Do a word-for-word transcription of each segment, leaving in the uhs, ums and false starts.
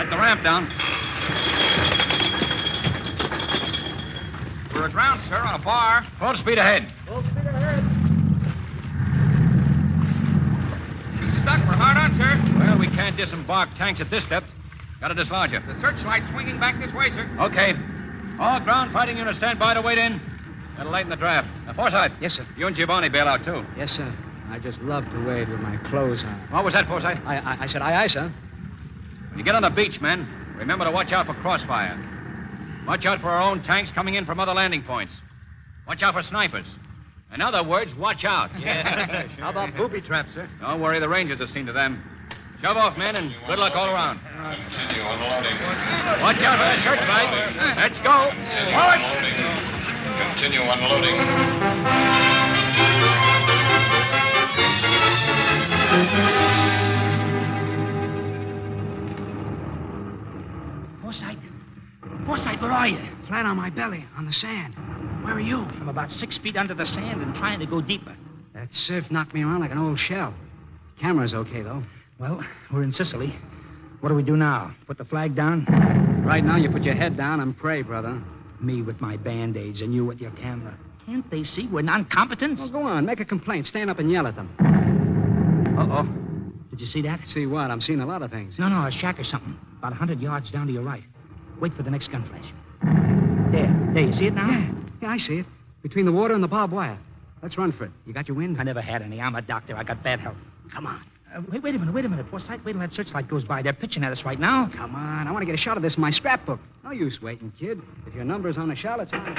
Let the ramp down. We're aground, sir, on a bar. Full speed ahead. Full speed ahead. She's stuck. We're hard on, sir. Well, we can't disembark tanks at this depth. Got to dislodge her. The searchlight's swinging back this way, sir. Okay. All ground fighting units stand by to wait in. That'll lighten the draft. Now, Forsythe. Yes, sir. You and Giovanni bail out, too. Yes, sir. I just love to wade with my clothes on. What was that, Forsythe? I, I, I said, aye, aye, sir. When you get on the beach, men, remember to watch out for crossfire. Watch out for our own tanks coming in from other landing points. Watch out for snipers. In other words, watch out. Yeah. How about booby traps, sir? Don't worry, the Rangers have seen to them. Shove off, men, and good luck all around. Continue unloading. Watch out for that searchlight. Let's go. Forward. Continue unloading. Forsythe. Forsythe, where are you? Flat on my belly, on the sand. Where are you? I'm about six feet under the sand and trying to go deeper. That surf knocked me around like an old shell. Camera's okay, though. Well, we're in Sicily. What do we do now? Put the flag down? Right now, you put your head down and pray, brother. Me with my Band-Aids and you with your camera. Can't they see we're non-combatants? Well, go on. Make a complaint. Stand up and yell at them. Uh-oh. Did you see that? See what? I'm seeing a lot of things. No, no, a shack or something. About a hundred yards down to your right. Wait for the next gun flash. There. There, you see it now? Yeah. Yeah, I see it. Between the water and the barbed wire. Let's run for it. You got your wind? I never had any. I'm a doctor. I got bad health. Come on. Uh, wait, wait a minute, wait a minute, Forsythe. Wait till that searchlight goes by. They're pitching at us right now. Come on. I want to get a shot of this in my scrapbook. No use waiting, kid. If your number's on the shell, it's on.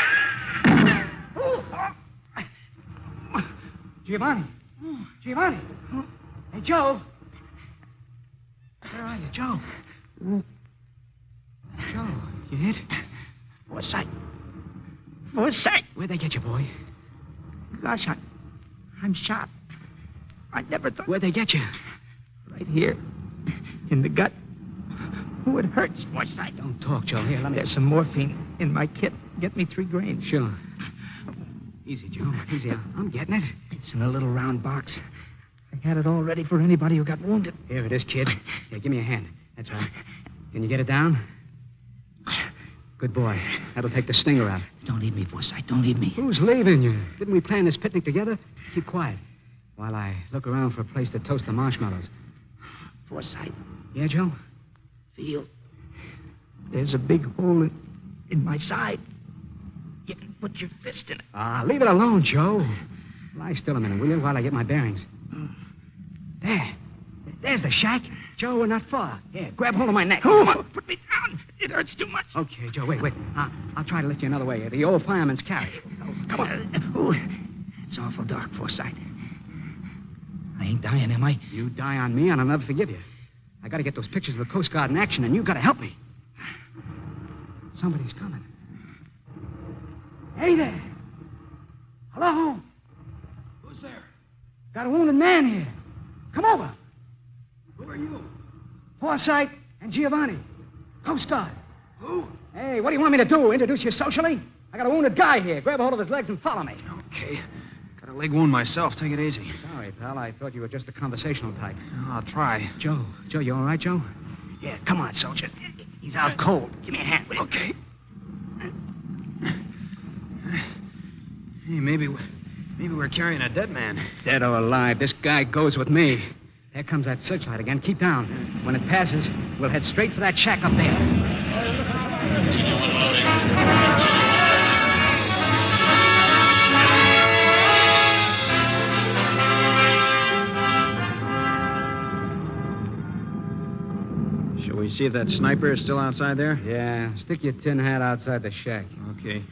Oh, oh. Giovanni. Oh, Giovanni. Oh. Hey, Joe. Where are you, Joe? Oh. Joe, you hit? Forsythe. Forsythe. Where'd they get you, boy? Gosh, I, I'm shot. I never thought... Where'd they get you? Right here. In the gut. Oh, it hurts. Forsythe. Don't talk, Joe. Here, let me... There's some morphine in my kit. Get me three grains. Sure. Easy, Joe. Easy. I'm getting it. It's in a little round box. I had it all ready for anybody who got wounded. Here it is, kid. Here, give me a hand. That's right. Can you get it down? Good boy. That'll take the stinger out. Don't leave me, Forsythe. Don't leave me. Who's leaving you? Didn't we plan this picnic together? Keep quiet while I look around for a place to toast the marshmallows. Forsythe. Yeah, Joe? Feel. There's a big hole in, in my side. You can put your fist in it. Ah, leave it alone, Joe. Lie still a minute, will you, while I get my bearings. There. There's the shack. Joe, we're not far. Here, grab hold of my neck. Oh, put me down. It hurts too much. Okay, Joe, wait, wait. I'll, I'll try to lift you another way. The old fireman's carry. Oh, come on. Oh, it's awful dark, Forsythe. I ain't dying, am I? You die on me, and I'll never forgive you. I got to get those pictures of the Coast Guard in action, and you got to help me. Somebody's coming. Hey there. Hello? Who's there? Got a wounded man here. Come over. Who are you? Forsythe and Giovanni. Coast Guard. Who? Hey, what do you want me to do? Introduce you socially? I got a wounded guy here. Grab a hold of his legs and follow me. Okay. Got a leg wound myself. Take it easy. Sorry, pal. I thought you were just a conversational type. I'll try. Joe. Joe, you all right, Joe? Yeah, come on, soldier. He's out cold. Give me a hand, will you? Okay. Hey, maybe, maybe we're carrying a dead man. Dead or alive, this guy goes with me. There comes that searchlight again. Keep down. When it passes, we'll head straight for that shack up there. Shall we see if that sniper is still outside there? Yeah, stick your tin hat outside the shack. Okay.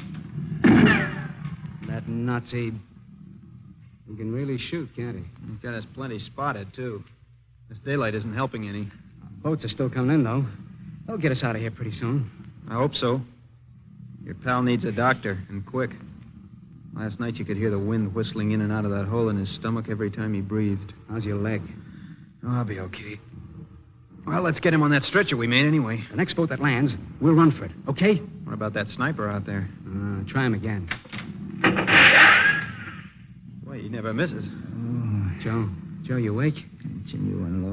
That Nazi... He can really shoot, can't he? He's got us plenty spotted, too. This daylight isn't helping any. Boats are still coming in, though. They'll get us out of here pretty soon. I hope so. Your pal needs a doctor, and quick. Last night you could hear the wind whistling in and out of that hole in his stomach every time he breathed. How's your leg? Oh, I'll be okay. Well, let's get him on that stretcher we made anyway. The next boat that lands, we'll run for it, okay? What about that sniper out there? Uh, try him again. Boy, he never misses. Oh, Joe. Joe, you awake? Continue unloading.